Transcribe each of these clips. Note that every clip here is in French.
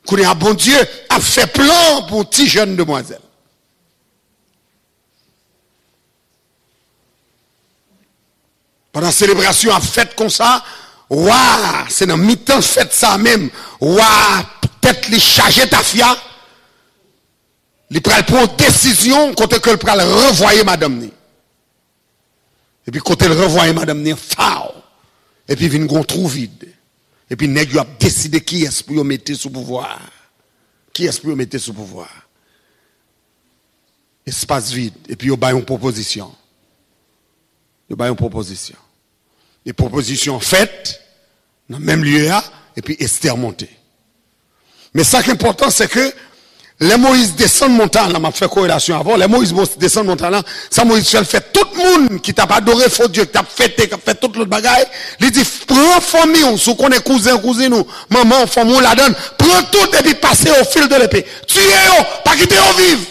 Qu'on a bon Dieu a fait plan pour petit jeune demoiselle. Pendant la célébration a fait comme ça, waouh, c'est dans mi-temps fait ça même. Waouh, peut-être les charger ta fia. Il prend une décision quand que le pral renvoyer madame ni. Et puis quand elle renvoie madame ni, fao. Et puis vient un trou vide. Et puis nèg a décidé qui est pour mettre sous pouvoir. Qui est pour mettre sous pouvoir. Espace vide. Et puis il y a une proposition. Il y a une proposition. Et proposition faite dans le même lieu là, et puis Esther montée. Mais ça qui est important, c'est que les Moïse descend de montagne, là, m'a fait corrélation avant, les Moïse descend de montagne là, ça Moïse fait tout le monde qui t'a pas adoré faux Dieu, qui t'a fêté, qui a fait tout l'autre bagaille, il dit, prends famille, si on est cousin, cousine, ou maman, famille, on la donne, prends tout et puis passez au fil de l'épée. Tuez-le, pas quitter au vivre.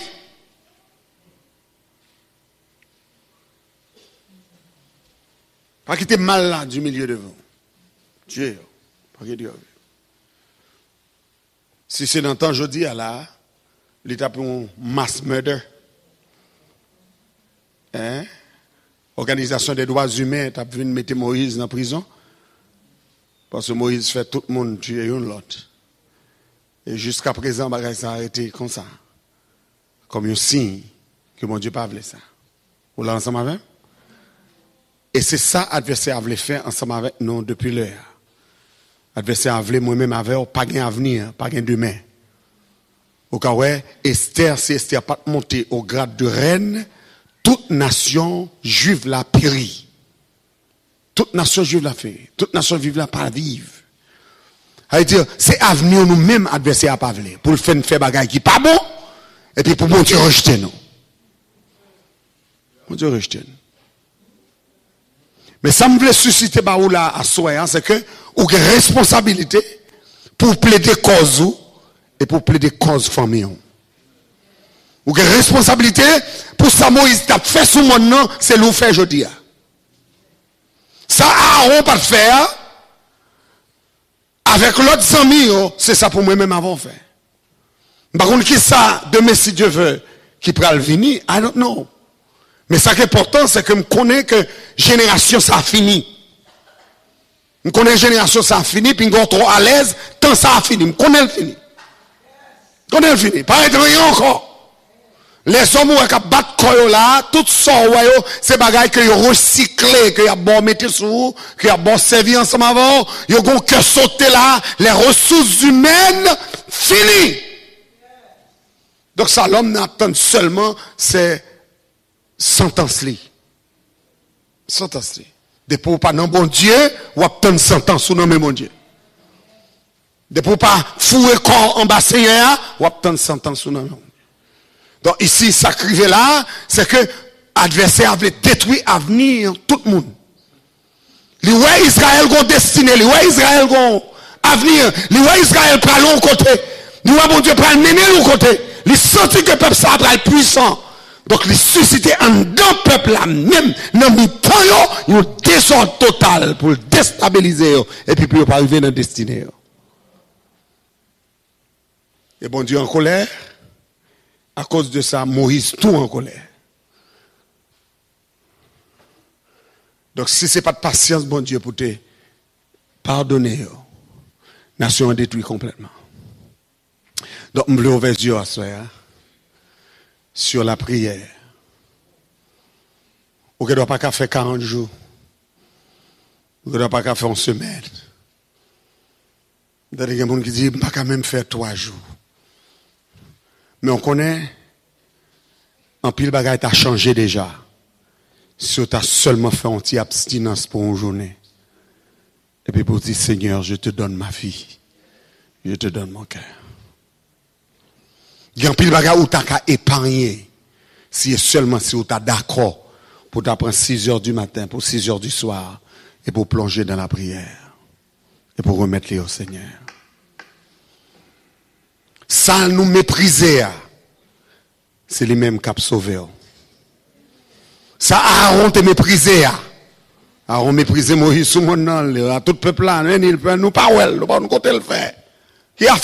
Pas quitter mal là du milieu de vous. Tuez-le, pas quitter au vivre. Si c'est dans le temps, je dis à là, l'État pour un mass murder. Hein? Organisation des droits humains, tu as vu mettre Moïse en prison. Parce que Moïse fait tout le monde tuer une l'autre. Et jusqu'à présent, bagay ça a arrêté comme ça. Comme un signe que mon Dieu pas voulu ça. Vous l'avez ensemble avec? Et c'est ça l'adversaire a voulu faire ensemble avec nous depuis l'heure. L'adversaire a voulu moi-même avec pas gain avenir, pas gain demain. Au cas où Esther, si Esther pas monté au grade de reine, toute nation juive l'a péri. Toute nation juive l'a fait. Toute nation juive l'a pas vivre. C'est-à-dire, c'est avenir nous-mêmes adversaires à pas voulu. Pour le faire bagaille qui pas bon, et puis pour mon Dieu rejeter nous. Mon Dieu rejeter nous. Mais ça me voulait susciter là à soi, c'est que, ou une responsabilité pour plaider cause et pour plaider cause famille. Ou une responsabilité pour ça Moïse t'a fait sous mon nom, c'est l'ou fait aujourd'hui. Ça Aaron pas faire avec l'autre ami, c'est ça pour moi-même avant fait. Par contre, qui ça demain si Dieu veut qui pral venir, I don't know. Mais ça qui est important, c'est que je connais que génération ça a fini. Je connais génération ça a fini, puis je suis trop à l'aise, tant ça a fini. Je connais le fini. Je connais le fini. Pas être rien encore. Les hommes qui battent koyo là, tout ça, c'est bagaille que vous recyclez, que vous bon mettez sous, que vous bon servi ensemble avant, vous avez que sauter là, les ressources humaines, fini. Donc ça, l'homme n'attend seulement, c'est sentence-li. Sentence-li. Depuis ou pas non bon Dieu, ou obtenir sentence ou non mais mon Dieu. Depuis ou pas fouer corps en bas Seigneur, ou obtenir sentence ou non mais mon Dieu. Donc ici, ça crive là, c'est que l'adversaire avait détruit l'avenir tout le monde. Les ouais Israël gon destiné, les ouais Israël gon avenir, les ouais Israël prend l'autre côté. Les ouais bon Dieu prend mener l'autre côté. Les sentit que le peuple ça va être puissant. Donc, les susciter en dedans peuple là, même dans le temps, il y a un désordre total pour le déstabiliser et puis pour pas arriver dans la destinée. Et bon Dieu en colère, à cause de ça, Moïse tout en colère. Donc, si ce n'est pas de patience, bon Dieu, pour te pardonner, la nation est détruite complètement. Donc, je veux ouvrir les yeux à soi. Sur la prière. Ou ne doit pas faire 40 jours. Ou ne doit pas faire une semaine. Il y a des gens qui disent, pas quand même faire 3 jours. Mais on connaît, en pile bagaille t'a changé déjà. Si tu as seulement fait une petite abstinence pour une journée. Et puis pour dire, Seigneur, je te donne ma vie. Je te donne mon cœur. Il y a un pile bagage où tu as épargné. Si seulement si tu es d'accord pour t'apprendre 6 heures du matin, pour 6 heures du soir, et pour plonger dans la prière. Et pour remettre les au Seigneur. Sans nous mépriser, c'est les mêmes qui ont sauvé. Ça, Aaron te méprisé. Aaron méprisé Moïse sous mon nom, à tout le peuple là, il peut nous pas nous pas nous côté le faire.